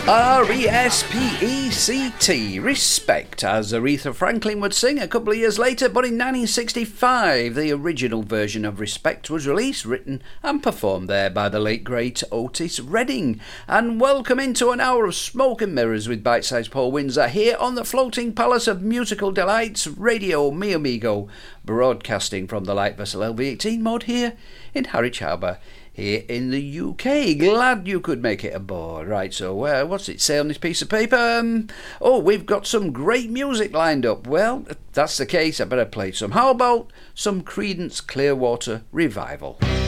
R-E-S-P-E-C-T, Respect, as Aretha Franklin would sing a couple of years later, but in 1965 the original version of Respect was released, written and performed there by the late great Otis Redding. And welcome into an hour of smoke and mirrors with Bite-Sized Paul Windsor here on the floating palace of musical delights, Radio Mi Amigo, broadcasting from the light vessel LV-18 mod here in Harwich Harbour, here in the UK. Glad you could make it aboard. Right, so what's it say on this piece of paper? We've got some great music lined up. Well, if that's the case, I better play some. How about some Creedence Clearwater Revival?